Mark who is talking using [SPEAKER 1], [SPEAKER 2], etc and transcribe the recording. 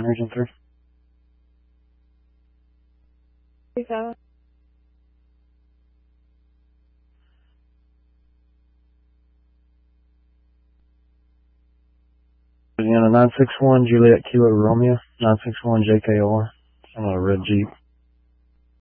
[SPEAKER 1] Region 3.
[SPEAKER 2] 37.
[SPEAKER 1] Louisiana 961 Juliet Kilo Romeo, 961 JKR. I'm on a red Jeep.